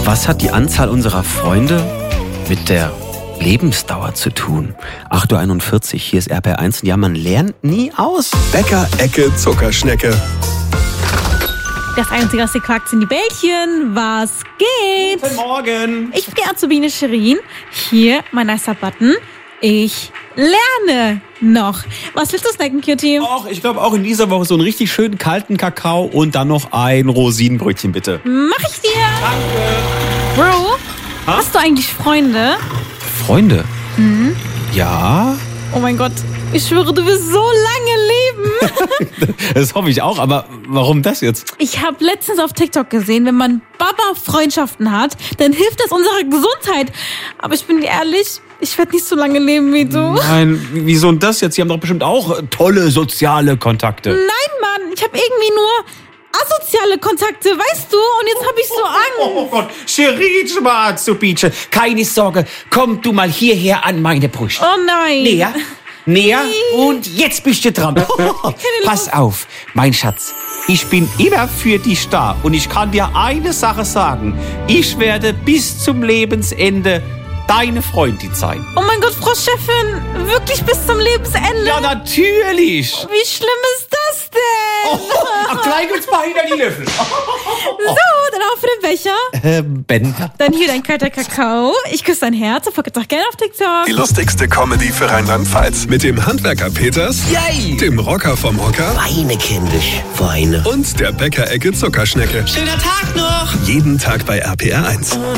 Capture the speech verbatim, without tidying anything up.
Was hat die Anzahl unserer Freunde mit der Lebensdauer zu tun? acht Uhr einundvierzig, hier ist R P R eins und ja, man lernt nie aus. Bäcker-Ecke Zuckerschnecke. Das Einzige, was ihr quakt, sind die Bällchen. Was geht? Guten Morgen. Ich bin die Azubine Shirin. Hier mein nicer Button. Ich lerne noch. Was willst du snacken, Cutie? Och, ich glaube auch in dieser Woche so einen richtig schönen kalten Kakao und dann noch ein Rosinenbrötchen, bitte. Mach ich dir. Danke. Bro, Ha? hast du eigentlich Freunde? Freunde? Mhm. Ja. Oh mein Gott, ich schwöre, du wirst so lange leben. Das hoffe ich auch, aber warum das jetzt? Ich habe letztens auf TikTok gesehen, wenn man Baba-Freundschaften hat, dann hilft das unserer Gesundheit. Aber ich bin dir ehrlich, ich werde nicht so lange leben wie du. Nein, wieso denn das jetzt? Sie haben doch bestimmt auch tolle soziale Kontakte. Nein, Mann, ich habe irgendwie nur asoziale Kontakte, weißt du? Und jetzt habe ich so Angst. Oh Gott, Shirin, Schwarzubice, keine Sorge, komm du mal hierher an meine Brust. Oh nein. Näher, näher und jetzt bist du dran. Pass auf, mein Schatz, ich bin immer für dich da und ich kann dir eine Sache sagen. Ich werde bis zum Lebensende deine Freundin sein. Oh mein Gott, Frau Chefin, wirklich bis zum Lebensende? Ja, natürlich. Wie schlimm ist das denn? Ach, gleich uns mal hinter die Löffel. So, dann auf für den Becher. Äh, Ben. Dann hier dein kalter Kakao. Ich küsse dein Herz und folgt doch gerne auf TikTok. Die lustigste Comedy für Rheinland-Pfalz. Mit dem Handwerker Peters, Yay! dem Rocker vom Hocker Weine, kindisch, Weine. und der Bäcker-Ecke Zuckerschnecke. Schöner Tag noch! Jeden Tag bei R P R eins.